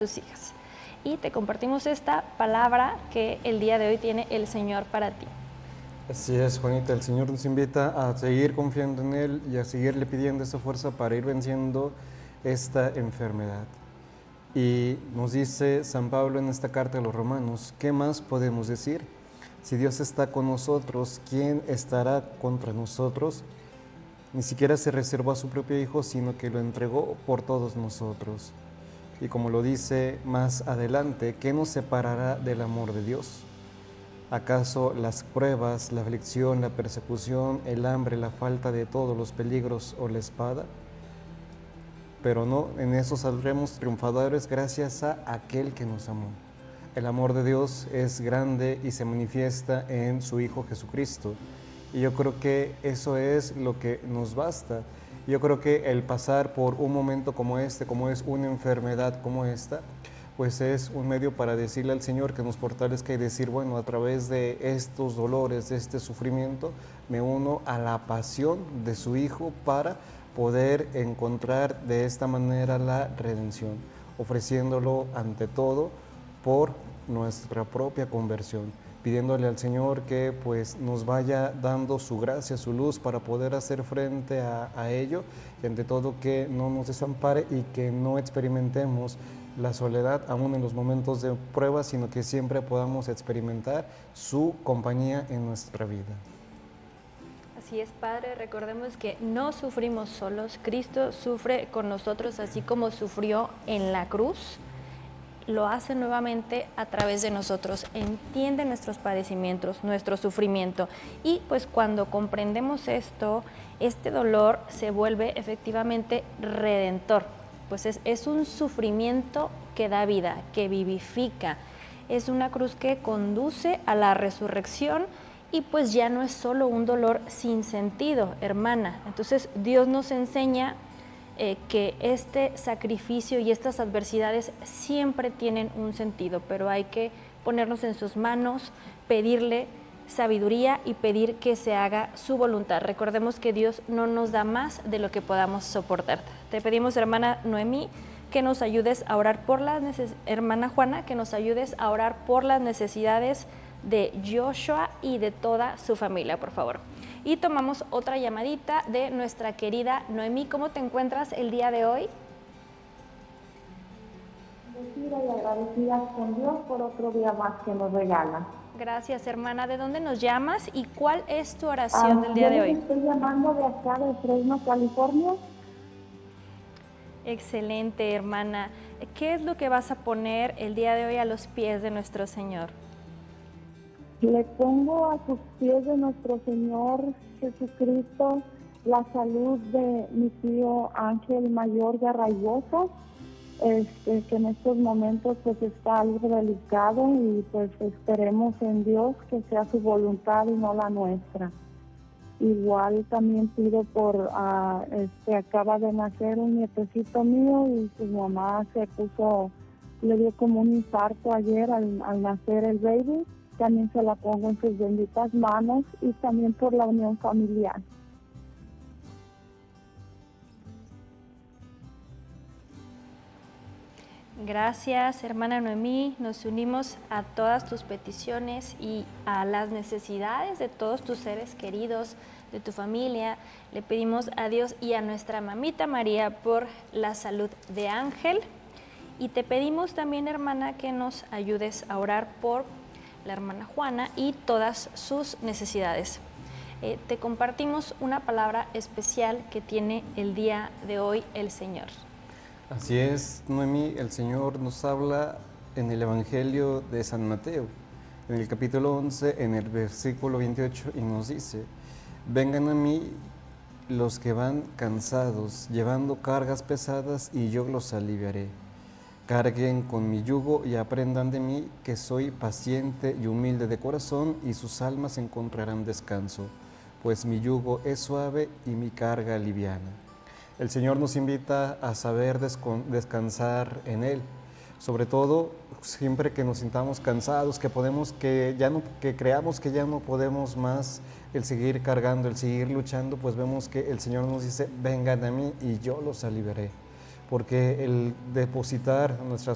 tus hijas. Y te compartimos esta palabra que el día de hoy tiene el Señor para ti. Así es, Juanita, el Señor nos invita a seguir confiando en Él y a seguirle pidiendo esa fuerza para ir venciendo esta enfermedad. Y nos dice San Pablo en esta carta a los Romanos, ¿qué más podemos decir? Si Dios está con nosotros, ¿quién estará contra nosotros? Ni siquiera se reservó a su propio Hijo, sino que lo entregó por todos nosotros. Y como lo dice más adelante, ¿qué nos separará del amor de Dios? ¿Acaso las pruebas, la aflicción, la persecución, el hambre, la falta de todos los peligros o la espada? Pero no, en eso saldremos triunfadores gracias a aquel que nos amó. El amor de Dios es grande y se manifiesta en su Hijo Jesucristo. Y yo creo que eso es lo que nos basta. Yo creo que el pasar por un momento como este, como es una enfermedad como esta, pues es un medio para decirle al Señor que nos fortalezca y decir, bueno, a través de estos dolores, de este sufrimiento, me uno a la pasión de su Hijo para poder encontrar de esta manera la redención, ofreciéndolo ante todo por nuestra propia conversión, pidiéndole al Señor que pues nos vaya dando su gracia, su luz para poder hacer frente a ello y ante todo que no nos desampare y que no experimentemos la soledad aún en los momentos de prueba, sino que siempre podamos experimentar su compañía en nuestra vida. Así es, Padre, recordemos que no sufrimos solos, Cristo sufre con nosotros así como sufrió en la cruz, lo hace nuevamente a través de nosotros, entiende nuestros padecimientos, nuestro sufrimiento y pues cuando comprendemos esto, este dolor se vuelve efectivamente redentor, pues es un sufrimiento que da vida, que vivifica, es una cruz que conduce a la resurrección y pues ya no es solo un dolor sin sentido, hermana. Entonces Dios nos enseña que este sacrificio y estas adversidades siempre tienen un sentido, pero hay que ponernos en sus manos, pedirle sabiduría y pedir que se haga su voluntad. Recordemos que Dios no nos da más de lo que podamos soportar. Te pedimos, hermana Noemí, que nos ayudes a orar por las hermana Juana, que nos ayudes a orar por las necesidades de Joshua y de toda su familia, por favor. Y tomamos otra llamadita de nuestra querida Noemí. ¿Cómo te encuentras el día de hoy? Bendecida y agradecida con Dios por otro día más que nos regala. Gracias, hermana. ¿De dónde nos llamas y cuál es tu oración del día de hoy? Estoy llamando de acá de Fresno, California. Excelente, hermana. ¿Qué es lo que vas a poner el día de hoy a los pies de nuestro Señor? Le pongo a sus pies de nuestro Señor Jesucristo la salud de mi tío Ángel Mayor de Arraigosa, que en estos momentos pues está algo delicado y pues esperemos en Dios que sea su voluntad y no la nuestra. Igual también pido por, acaba de nacer un nietecito mío y su mamá le dio como un infarto ayer al nacer el baby. También se la pongo en sus benditas manos y también por la unión familiar. Gracias, hermana Noemí. Nos unimos a todas tus peticiones y a las necesidades de todos tus seres queridos, de tu familia. Le pedimos a Dios y a nuestra mamita María por la salud de Ángel. Y te pedimos también, hermana, que nos ayudes a orar por la hermana Juana y todas sus necesidades. Te compartimos una palabra especial que tiene el día de hoy el Señor. Así es, Noemí, el Señor nos habla en el Evangelio de San Mateo, en el capítulo 11, en el versículo 28, y nos dice, vengan a mí los que van cansados, llevando cargas pesadas, y yo los aliviaré. Carguen con mi yugo y aprendan de mí, que soy paciente y humilde de corazón, y sus almas encontrarán descanso, pues mi yugo es suave y mi carga liviana. El Señor nos invita a saber descansar en Él, sobre todo siempre que nos sintamos cansados, que creamos que ya no podemos más el seguir cargando, el seguir luchando, pues vemos que el Señor nos dice, vengan a mí y yo los aliviaré. Porque el depositar nuestras